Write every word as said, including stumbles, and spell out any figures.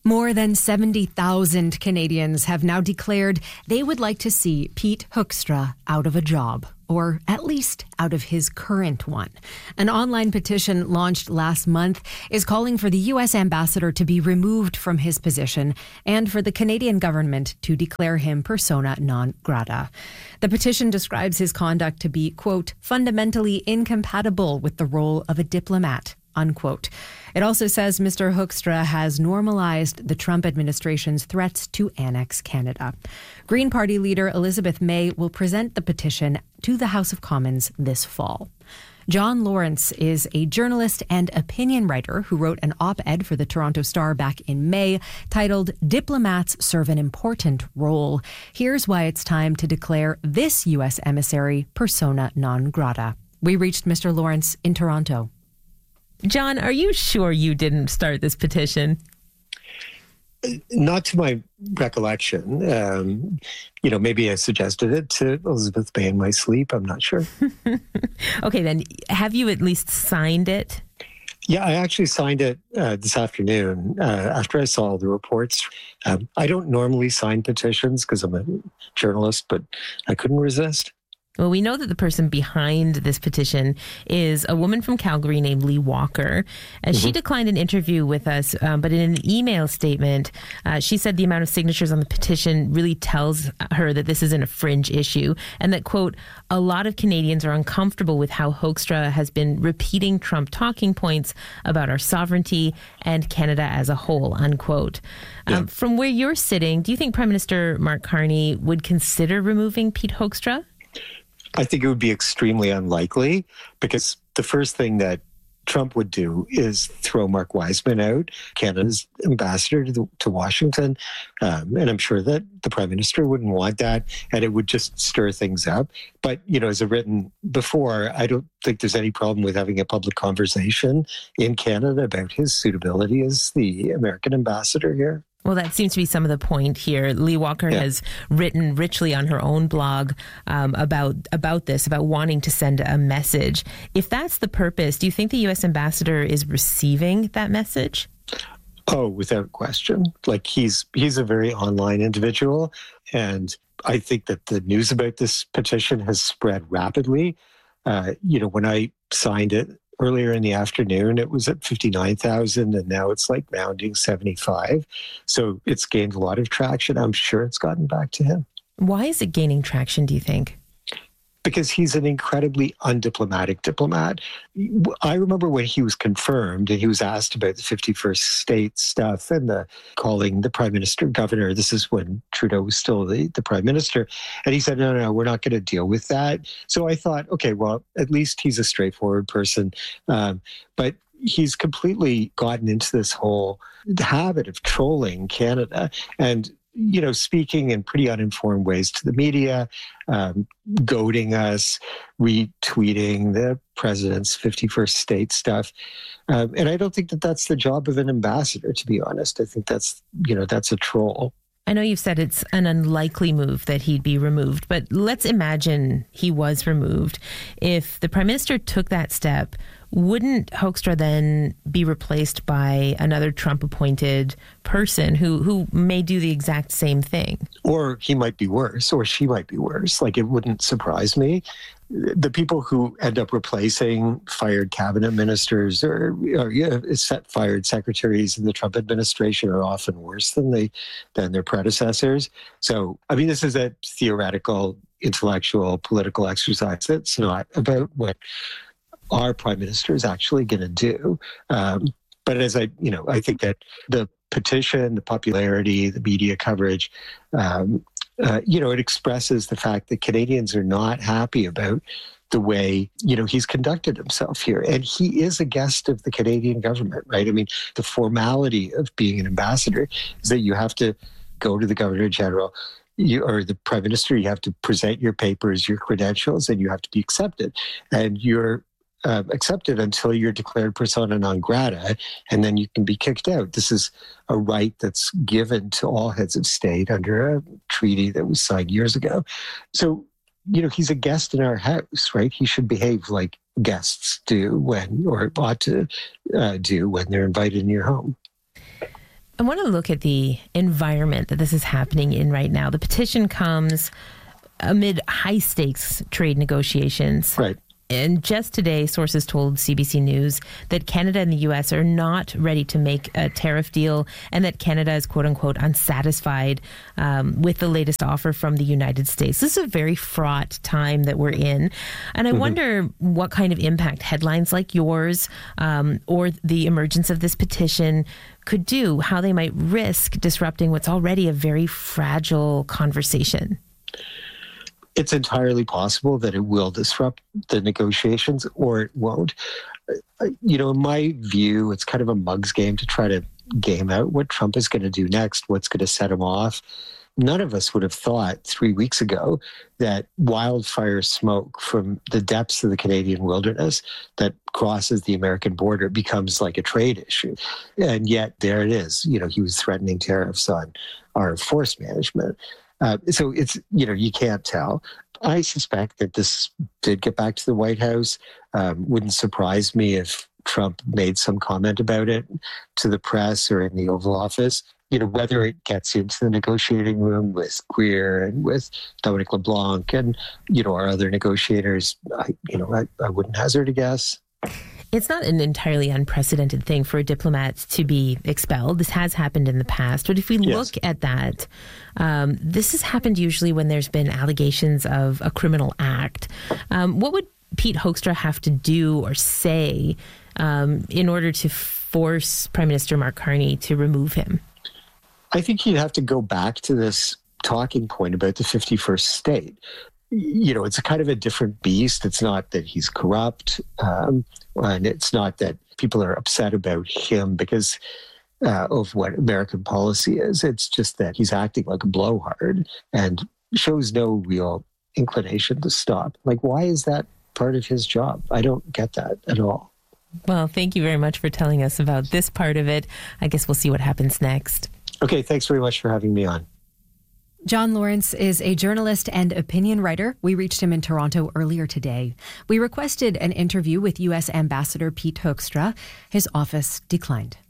More than seventy thousand Canadians have now declared they would like to see Pete Hoekstra out of a job, or at least out of his current one. An online petition launched last month is calling for the U S ambassador to be removed from his position and for the Canadian government to declare him persona non grata. The petition describes his conduct to be, quote, fundamentally incompatible with the role of a diplomat, unquote. It also says Mister Hoekstra has normalized the Trump administration's threats to annex Canada. Green Party leader Elizabeth May will present the petition to the House of Commons this fall. John Lawrence is a journalist and opinion writer who wrote an op-ed for the Toronto Star back in May titled "Diplomats Serve an Important Role." Here's why it's time to declare this U S emissary persona non grata. We reached Mister Lawrence in Toronto. John, are you sure you didn't start this petition? Not to my recollection. Um, you know, maybe I suggested it to Elizabeth May in my sleep. I'm not sure. Okay, then have you at least signed it? Yeah, I actually signed it uh, this afternoon uh, after I saw the reports. Um, I don't normally sign petitions because I'm a journalist, but I couldn't resist. Well, we know that the person behind this petition is a woman from Calgary named Lee Walker. Uh, mm-hmm. She declined an interview with us, um, but in an email statement, uh, she said the amount of signatures on the petition really tells her that this isn't a fringe issue and that, quote, a lot of Canadians are uncomfortable with how Hoekstra has been repeating Trump talking points about our sovereignty and Canada as a whole, unquote. Yeah. Um, from where you're sitting, do you think Prime Minister Mark Carney would consider removing Pete Hoekstra? I think it would be extremely unlikely because the first thing that Trump would do is throw Mark Wiseman out, Canada's ambassador to, the, to Washington. Um, and I'm sure that the Prime Minister wouldn't want that and it would just stir things up. But, you know, as I've written before, I don't think there's any problem with having a public conversation in Canada about his suitability as the American ambassador here. Well, that seems to be some of the point here. Lee Walker yeah. has written richly on her own blog um, about about this, about wanting to send a message. If that's the purpose, do you think the U S ambassador is receiving that message? Oh, without question. Like he's he's a very online individual. And I think that the news about this petition has spread rapidly. Uh, you know, when I signed it, earlier in the afternoon, it was at fifty-nine thousand, and now it's like rounding seventy-five. So it's gained a lot of traction. I'm sure it's gotten back to him. Why is it gaining traction, do you think? Because he's an incredibly undiplomatic diplomat. I remember when he was confirmed and he was asked about the fifty-first state stuff and the calling the prime minister governor. This is when Trudeau was still the, the prime minister. And he said, no, no, no, we're not going to deal with that. So I thought, okay, well, at least he's a straightforward person. Um, but he's completely gotten into this whole habit of trolling Canada and you know, speaking in pretty uninformed ways to the media, um, goading us, retweeting the president's fifty-first state stuff. Um, and I don't think that that's the job of an ambassador, to be honest. I think that's, you know, that's a troll. I know you've said it's an unlikely move that he'd be removed, but let's imagine he was removed. If the prime minister took that step, wouldn't Hoekstra then be replaced by another Trump-appointed person who, who may do the exact same thing? Or he might be worse, or she might be worse. Like, it wouldn't surprise me. The people who end up replacing fired cabinet ministers or, or yeah, set fired secretaries in the Trump administration are often worse than they than their predecessors. So, I mean, this is a theoretical, intellectual, political exercise. It's not about what our prime minister is actually going to do. Um, but as I, you know, I think that the petition, the popularity, the media coverage, um, uh, you know, it expresses the fact that Canadians are not happy about the way, you know, he's conducted himself here. And he is a guest of the Canadian government, right? I mean, the formality of being an ambassador is that you have to go to the Governor General, you, or the Prime Minister, you have to present your papers, your credentials, and you have to be accepted. And you're Uh, accepted until you're declared persona non grata, and then you can be kicked out. This is a right that's given to all heads of state under a treaty that was signed years ago. So, you know, he's a guest in our house, right? He should behave like guests do when, or ought to uh, do when they're invited in your home. I want to look at the environment that this is happening in right now. The petition comes amid high-stakes trade negotiations. Right. And just today, sources told C B C News that Canada and the U S are not ready to make a tariff deal and that Canada is, quote unquote, unsatisfied um, with the latest offer from the United States. This is a very fraught time that we're in. And I mm-hmm. wonder what kind of impact headlines like yours um, or the emergence of this petition could do, how they might risk disrupting what's already a very fragile conversation. It's entirely possible that it will disrupt the negotiations or it won't. You know, in my view, it's kind of a mug's game to try to game out what Trump is going to do next, what's going to set him off. None of us would have thought three weeks ago that wildfire smoke from the depths of the Canadian wilderness that crosses the American border becomes like a trade issue. And yet there it is. You know, he was threatening tariffs on our forest management. Uh, so it's, you know, you can't tell. I suspect that this did get back to the White House. Um, wouldn't surprise me if Trump made some comment about it to the press or in the Oval Office. You know, whether it gets into the negotiating room with Greer and with Dominic LeBlanc and, you know, our other negotiators, I, you know, I, I wouldn't hazard a guess. It's not an entirely unprecedented thing for a diplomat to be expelled. This has happened in the past. But if we yes. look at that, um, this has happened usually when there's been allegations of a criminal act. Um, what would Pete Hoekstra have to do or say um, in order to force Prime Minister Mark Carney to remove him? I think he'd have to go back to this talking point about the fifty-first state. You know, it's a kind of a different beast. It's not that he's corrupt, um, and it's not that people are upset about him because uh, of what American policy is. It's just that he's acting like a blowhard and shows no real inclination to stop. Like, why is that part of his job? I don't get that at all. Well, thank you very much for telling us about this part of it. I guess we'll see what happens next. Okay, thanks very much for having me on. John Lawrence is a journalist and opinion writer. We reached him in Toronto earlier today. We requested an interview with U S Ambassador Pete Hoekstra. His office declined.